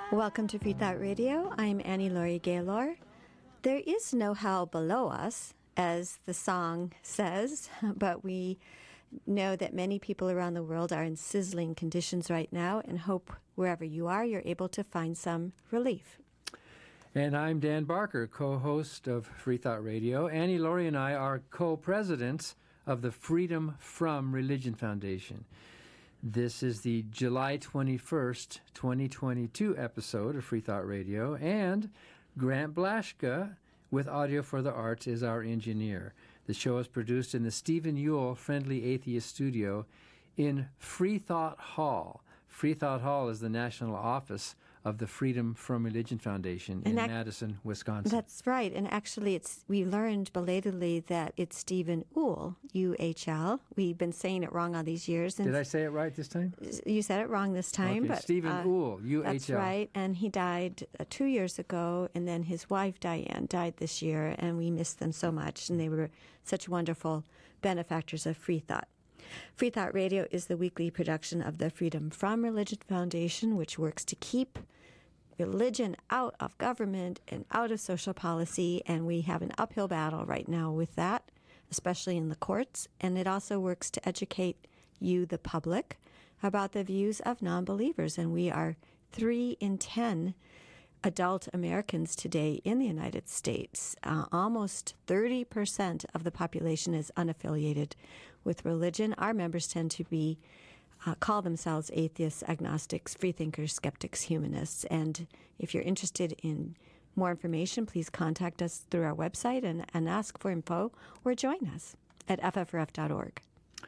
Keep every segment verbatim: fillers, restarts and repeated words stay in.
Welcome to Free Thought Radio. I'm Annie Laurie Gaylor. There is no hell below us, as the song says, but we know that many people around the world are in sizzling conditions right now and hope wherever you are, you're able to find some relief. And I'm Dan Barker, co-host of Free Thought Radio. Annie Laurie and I are co-presidents of the Freedom From Religion Foundation. This is the July twenty-first, twenty twenty-two episode of Free Thought Radio, and Grant Blashka with Audio for the Arts is our engineer. The show is produced in the Stephen Ewell Friendly Atheist Studio in Free Thought Hall. Free Thought Hall is the national office of the Freedom From Religion Foundation in ac- Madison, Wisconsin. That's right. And actually, it's we learned belatedly that it's Stephen Ewell, U H L. We've been saying it wrong all these years. And Did I say it right this time? You said it wrong this time. Okay, but Stephen uh, Ewell, U H L. That's right. And he died uh, two years ago, and then his wife, Diane, died this year, and we miss them so much. And they were such wonderful benefactors of Free Thought. Free Thought Radio is the weekly production of the Freedom From Religion Foundation, which works to keep religion out of government and out of social policy, and we have an uphill battle right now with that, especially in the courts. And it also works to educate you, the public, about the views of non-believers. And we are three in ten adult Americans today in the United States. Uh, almost thirty percent of the population is unaffiliated with religion. Our members tend to be Uh, call themselves atheists, agnostics, freethinkers, skeptics, humanists. And if you're interested in more information, please contact us through our website and, and ask for info, or join us at F F R F dot org.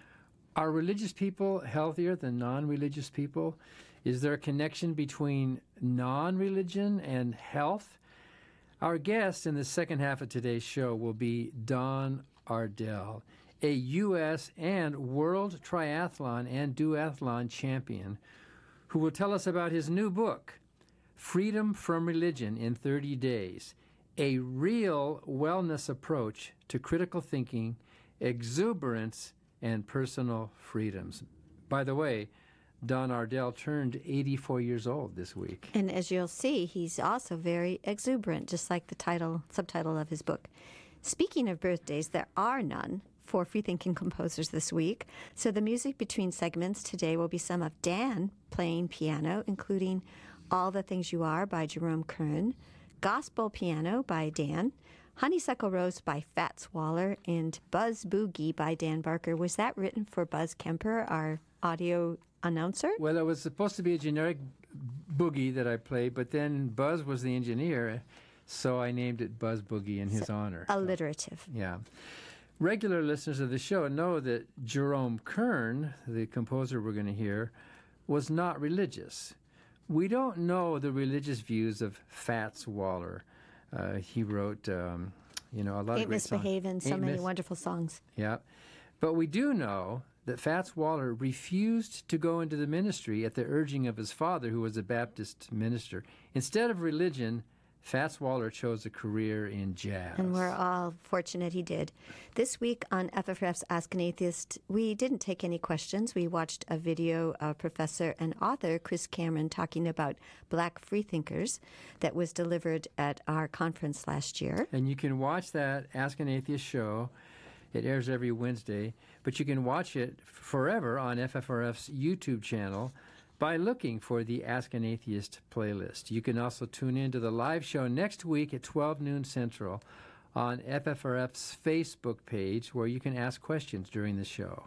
Are religious people healthier than non-religious people? Is there a connection between non-religion and health? Our guest in the second half of today's show will be Don Ardell, a U S and world triathlon and duathlon champion, who will tell us about his new book, Freedom From Religion in thirty days, a real wellness approach to critical thinking, exuberance, and personal freedoms. By the way, Don Ardell turned eighty-four years old this week. And as you'll see, he's also very exuberant, just like the title, subtitle of his book. Speaking of birthdays, there are none for free-thinking composers this week. So the music between segments today will be some of Dan playing piano, including All the Things You Are by Jerome Kern, Gospel Piano by Dan, Honeysuckle Rose by Fats Waller, and Buzz Boogie by Dan Barker. Was that written for Buzz Kemper, our audio announcer? Well, it was supposed to be a generic boogie that I played, but then Buzz was the engineer, so I named it Buzz Boogie in his so, honor. Alliterative. So, yeah. Regular listeners of the show know that Jerome Kern, the composer we're going to hear, was not religious. We don't know the religious views of Fats Waller. Uh, he wrote, um, you know, a lot Ain't of great Misbehavin', songs. so Ain't many mis- wonderful songs. Yeah. But we do know that Fats Waller refused to go into the ministry at the urging of his father, who was a Baptist minister. Instead of religion, Fats Waller chose a career in jazz. And we're all fortunate he did. This week on F F R F's Ask an Atheist, we didn't take any questions. We watched a video of Professor and author Chris Cameron talking about black freethinkers that was delivered at our conference last year. And you can watch that Ask an Atheist show. It airs every Wednesday, but you can watch it forever on F F R F's YouTube channel by looking for the Ask an Atheist playlist. You can also tune in to the live show next week at twelve noon Central on F F R F's Facebook page, where you can ask questions during the show.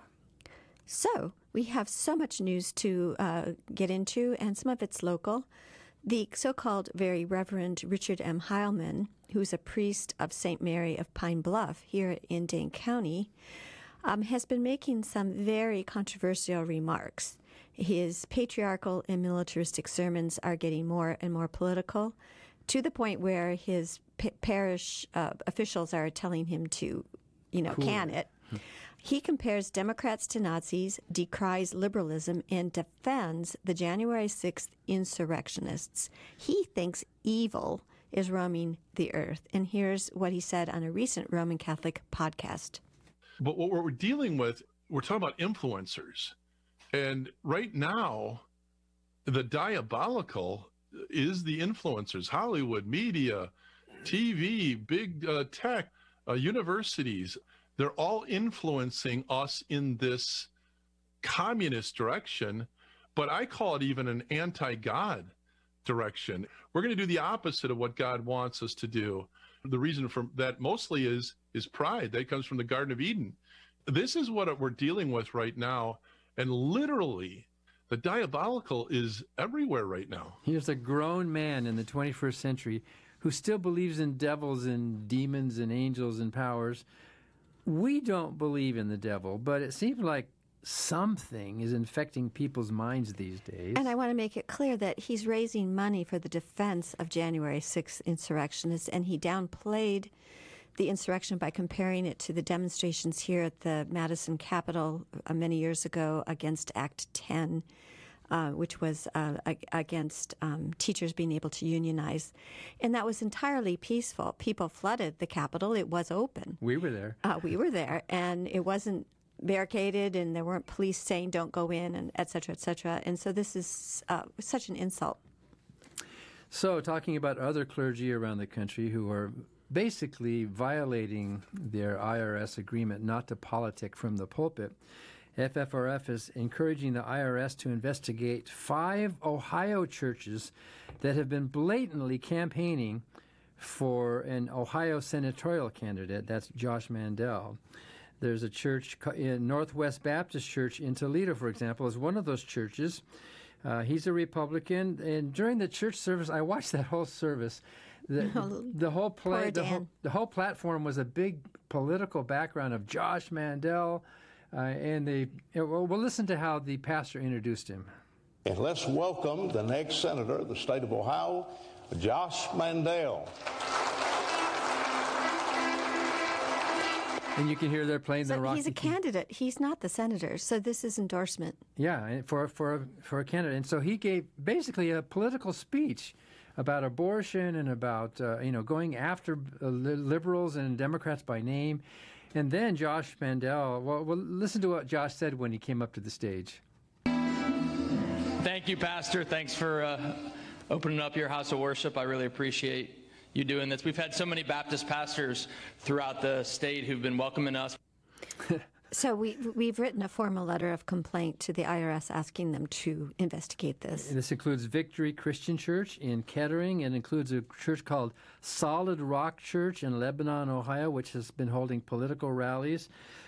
So we have so much news to uh, get into, and some of it's local. The so-called Very Reverend Richard M. Heilman, who's a priest of Saint Mary of Pine Bluff here in Dane County, um, has been making some very controversial remarks. His patriarchal and militaristic sermons are getting more and more political, to the point where his p- parish uh, officials are telling him to, you know, cool. can it. He compares Democrats to Nazis, decries liberalism, and defends the January sixth insurrectionists. He thinks evil is roaming the earth. And here's what he said on a recent Roman Catholic podcast. But what we're dealing with, we're talking about influencers. And right now, the diabolical is the influencers, Hollywood, media, T V, big uh, tech, uh, universities. They're all influencing us in this communist direction, but I call it even an anti-God direction. We're going to do the opposite of what God wants us to do. The reason for that mostly is is pride. That comes from the Garden of Eden. This is what we're dealing with right now, and literally the diabolical is everywhere right now. Here's a grown man in the twenty-first century who still believes in devils and demons and angels and powers. We don't believe in the devil, but it seems like something is infecting people's minds these days. And I want to make it clear that he's raising money for the defense of January sixth insurrectionists, and he downplayed the insurrection by comparing it to the demonstrations here at the Madison Capitol uh, many years ago against Act ten, uh, which was uh, ag- against um, teachers being able to unionize. And that was entirely peaceful. People flooded the Capitol. It was open. We were there. Uh, we were there, and it wasn't barricaded, and there weren't police saying don't go in, and et cetera, et cetera. And so this is uh, such an insult. So talking about other clergy around the country who are basically violating their I R S agreement not to politic from the pulpit, F F R F is encouraging the I R S to investigate five Ohio churches that have been blatantly campaigning for an Ohio senatorial candidate. That's Josh Mandel. There's a church in Northwest Baptist Church in Toledo, for example, is one of those churches. Uh, he's a Republican, and during the church service, I watched that whole service. The, the, the whole play, the whole, the whole platform was a big political background of Josh Mandel, uh, and they. Well, we'll listen to how the pastor introduced him. And let's welcome the next senator of the state of Ohio, Josh Mandel. And you can hear they're playing so the Rocky. He's a candidate. He's not the senator. So this is endorsement. Yeah, for for for a candidate. And so he gave basically a political speech about abortion and about uh, you know going after uh, liberals and Democrats by name. And then Josh Mandel. Well, well, listen to what Josh said when he came up to the stage. Thank you, Pastor. Thanks for uh, opening up your house of worship. I really appreciate you doing this. We've had so many Baptist pastors throughout the state who've been welcoming us. So we, we've written a formal letter of complaint to the I R S asking them to investigate this. This includes Victory Christian Church in Kettering, and includes a church called Solid Rock Church in Lebanon, Ohio, which has been holding political rallies,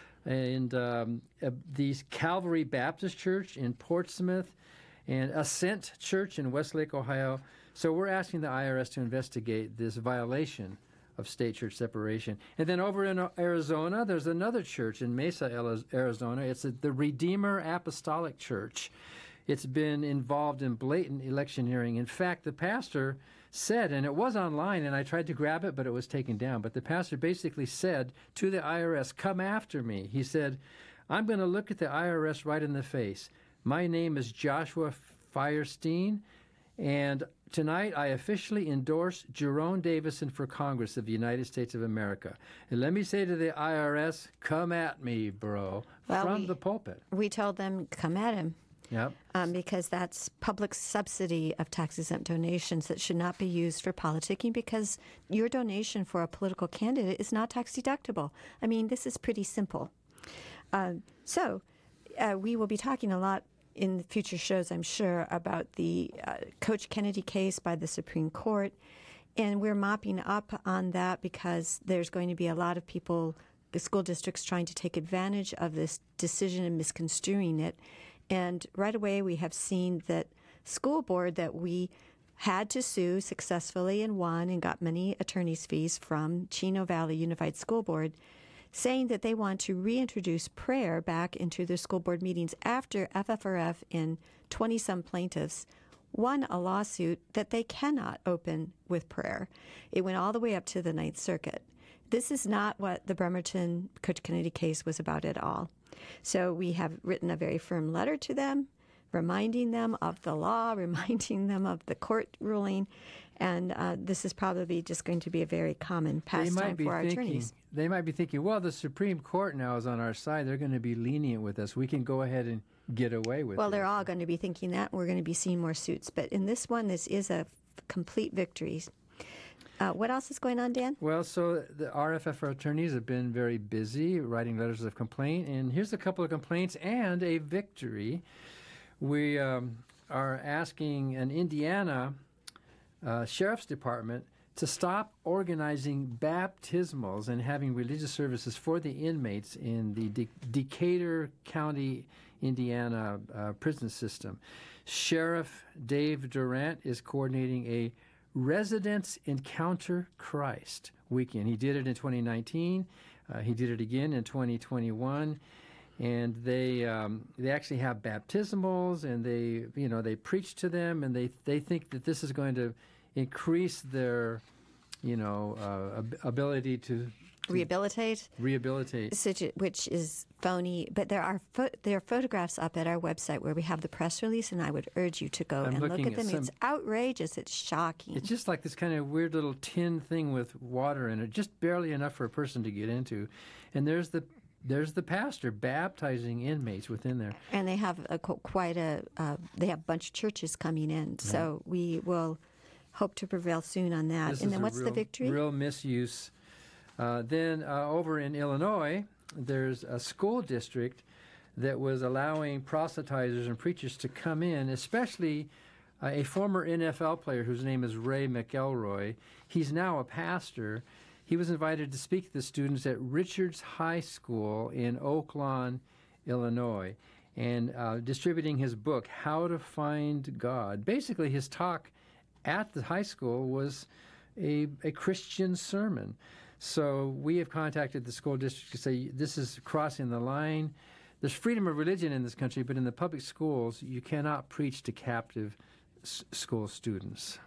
and um, uh, the Calvary Baptist Church in Portsmouth, and Ascent Church in Westlake, Ohio. So we're asking the I R S to investigate this violation of state church separation. And then over in Arizona, there's another church in Mesa, Arizona. It's a, the Redeemer Apostolic Church. It's been involved in blatant electioneering. In fact, the pastor said, and it was online, and I tried to grab it, but it was taken down, but the pastor basically said to the I R S, come after me. He said, I'm going to look at the I R S right in the face. My name is Joshua Feuerstein, and tonight I officially endorse Jerome Davison for Congress of the United States of America. And let me say to the I R S, come at me, bro, well, from we, the pulpit. We told them, come at him. Yep. Um, because that's public subsidy of tax-exempt donations that should not be used for politicking, because your donation for a political candidate is not tax-deductible. I mean, this is pretty simple. Uh, so uh, we will be talking a lot in future shows, I'm sure, about the uh, Coach Kennedy case by the Supreme Court. And we're mopping up on that because there's going to be a lot of people, the school districts, trying to take advantage of this decision and misconstruing it. And right away, we have seen that school board that we had to sue successfully and won and got many attorney's fees from, Chino Valley Unified School Board, saying that they want to reintroduce prayer back into their school board meetings after F F R F and twenty-some plaintiffs won a lawsuit that they cannot open with prayer. It went all the way up to the Ninth Circuit. This is not what the Bremerton Coach Kennedy case was about at all. So we have written a very firm letter to them, reminding them of the law, reminding them of the court ruling, and uh, this is probably just going to be a very common pastime for our thinking, attorneys. They might be thinking, well, the Supreme Court now is on our side. They're going to be lenient with us. We can go ahead and get away with it. Well, they're all going to be thinking that. We're going to be seeing more suits. But in this one, this is a complete victories. Uh, what else is going on, Dan? Well, so the R F F attorneys have been very busy writing letters of complaint, and here's a couple of complaints and a victory. We um, are asking an Indiana uh, Sheriff's Department to stop organizing baptismals and having religious services for the inmates in the De- Decatur County, Indiana uh, prison system. Sheriff Dave Durant is coordinating a Residents Encounter Christ weekend. He did it in twenty nineteen. Uh, he did it again in twenty twenty-one. And they um, they actually have baptismals, and they you know they preach to them, and they they think that this is going to increase their you know uh, ab- ability to, to Rehabilitate. rehabilitate. Situ- which is phony, but there are pho- there are photographs up at our website where we have the press release, and I would urge you to go I'm and look looking at at them. some- It's outrageous. It's shocking. It's just like this kind of weird little tin thing with water in it, just barely enough for a person to get into. And there's the there's the pastor baptizing inmates within there. And they have a, qu- quite a uh, they have a bunch of churches coming in, so we will hope to prevail soon on that. This and is then a what's real, the victory? Real misuse. Uh, then uh, over in Illinois, there's a school district that was allowing proselytizers and preachers to come in, especially uh, a former N F L player whose name is Ray McElroy. He's now a pastor. He was invited to speak to the students at Richards High School in Oak Lawn, Illinois, and uh, distributing his book, How to Find God. Basically, his talk at the high school was a, a Christian sermon. So we have contacted the school district to say this is crossing the line. There's freedom of religion in this country, but in the public schools, you cannot preach to captive s- school students.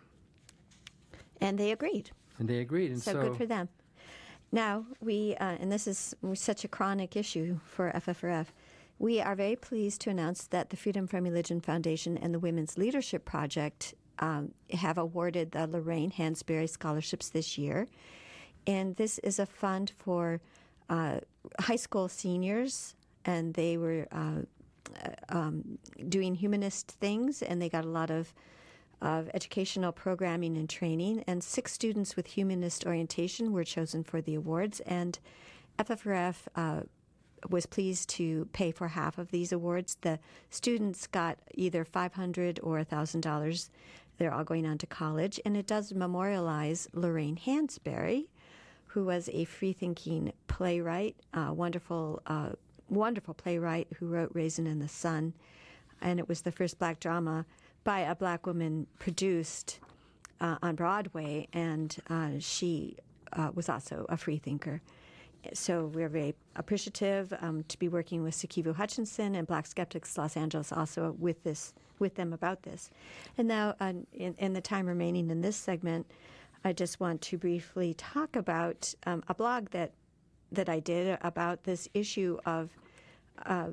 And they agreed. And they agreed. And So, so, good for them. Now, we, uh, and this is such a chronic issue for F F R F, we are very pleased to announce that the Freedom from Religion Foundation and the Women's Leadership Project um, have awarded the Lorraine Hansberry Scholarships this year. And this is a fund for uh, high school seniors, and they were uh, um, doing humanist things, and they got a lot of of educational programming and training, and six students with humanist orientation were chosen for the awards, and F F R F uh, was pleased to pay for half of these awards. The students got either five hundred dollars or one thousand dollars. They're all going on to college, and it does memorialize Lorraine Hansberry, who was a free-thinking playwright, uh, wonderful, uh, wonderful playwright who wrote Raisin in the Sun, and it was the first black drama by a black woman produced uh, on Broadway, and uh, she uh, was also a free thinker. So we're very appreciative um, to be working with Sikivu Hutchinson and Black Skeptics Los Angeles also with this with them about this. And now, uh, in, in the time remaining in this segment, I just want to briefly talk about um, a blog that that I did about this issue of uh,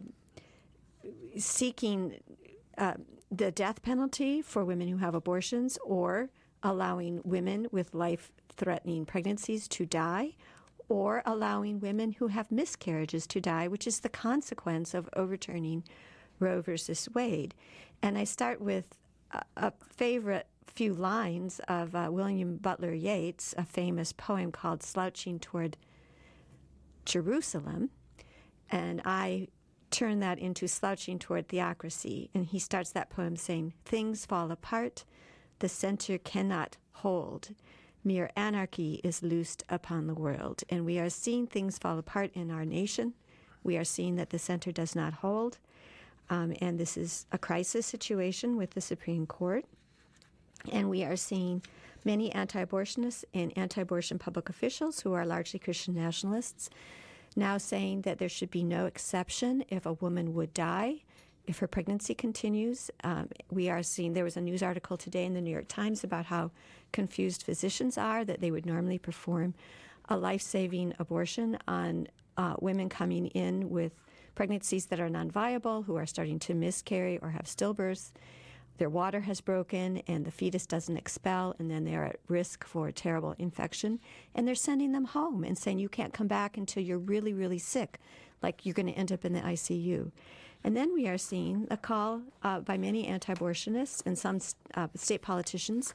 seeking uh, the death penalty for women who have abortions, or allowing women with life-threatening pregnancies to die, or allowing women who have miscarriages to die, which is the consequence of overturning Roe versus Wade. And I start with a, a favorite few lines of uh, William Butler Yeats, a famous poem called Slouching Toward Jerusalem, and I turn that into Slouching Toward Theocracy. And he starts that poem saying, "Things fall apart, the center cannot hold. Mere anarchy is loosed upon the world." And we are seeing things fall apart in our nation. We are seeing that the center does not hold. Um, and this is a crisis situation with the Supreme Court. And we are seeing many anti-abortionists and anti-abortion public officials who are largely Christian nationalists now saying that there should be no exception if a woman would die if her pregnancy continues. Um, we are seeing, there was a news article today in the New York Times about how confused physicians are, that they would normally perform a life-saving abortion on uh, women coming in with pregnancies that are non-viable, who are starting to miscarry or have stillbirths. Their water has broken and the fetus doesn't expel, and then they're at risk for terrible infection. And they're sending them home and saying, you can't come back until you're really, really sick, like you're going to end up in the I C U. And then we are seeing a call uh, by many anti-abortionists and some uh, state politicians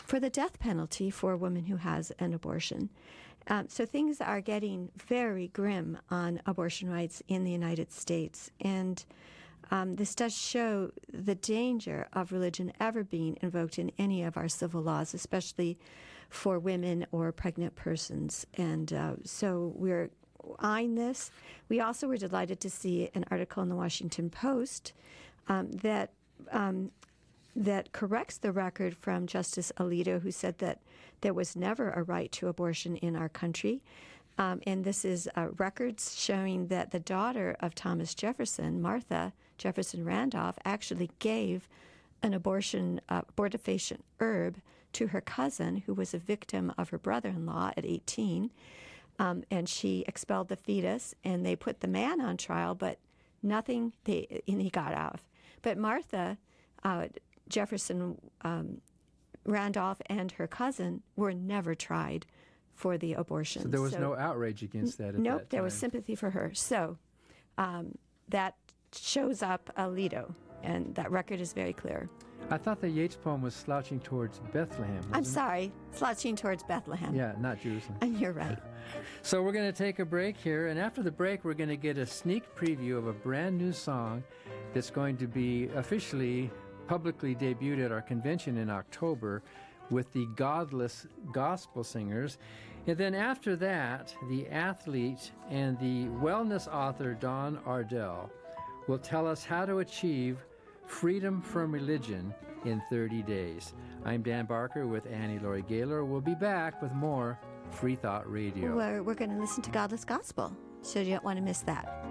for the death penalty for a woman who has an abortion. Um, so things are getting very grim on abortion rights in the United States. And um, this does show the danger of religion ever being invoked in any of our civil laws, especially for women or pregnant persons. And uh, so we're eyeing this. We also were delighted to see an article in the Washington Post um, that um, that corrects the record from Justice Alito, who said that there was never a right to abortion in our country. Um, and this is uh, records showing that the daughter of Thomas Jefferson, Martha Jefferson Randolph, actually gave an abortion uh, abortifacient herb to her cousin, who was a victim of her brother-in-law at eighteen. Um, and she expelled the fetus, and they put the man on trial, but nothing, they, and he got off. But Martha uh, Jefferson um, Randolph and her cousin were never tried for the abortion. So there was So- no outrage against that at Nope, that there was time. sympathy for her. So um, that shows up Alito, and that record is very clear. I thought the Yeats poem was slouching towards Bethlehem. I'm wasn't it? sorry, slouching towards Bethlehem. Yeah, not Jerusalem. And you're right. So we're going to take a break here, and after the break, we're going to get a sneak preview of a brand new song that's going to be officially, publicly debuted at our convention in October with the Godless Gospel Singers. And then after that, the athlete and the wellness author Don Ardell will tell us how to achieve freedom from religion in thirty days. I'm Dan Barker with Annie Laurie Gaylor. We'll be back with more Free Thought Radio. We're, we're going to listen to Godless Gospel, so you don't want to miss that.